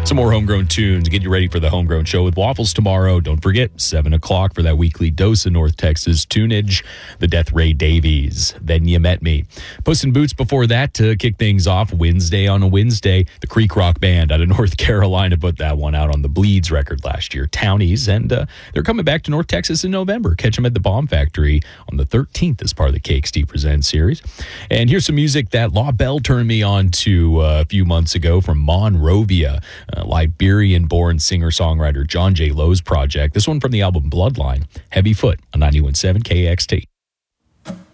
Some more homegrown tunes. Get you ready for the Homegrown Show with Waffles tomorrow. Don't forget, 7 o'clock for that weekly dose of North Texas tunage. The Death Ray Davies. Then You Met Me. Puss in Boots before that to kick things off. Wednesday on a Wednesday. The Creek Rock Band out of North Carolina put that one out on the Bleeds record last year. Townies. And they're coming back to North Texas in November. Catch them at the Bomb Factory on the 13th as part of the Cake Steve Presents series. And here's some music that La Belle turned me on to a few months ago from Monrovia. Liberian-born singer-songwriter John J. Lowe's project. This one from the album Bloodline, Heavy Foot on 91.7 KXT.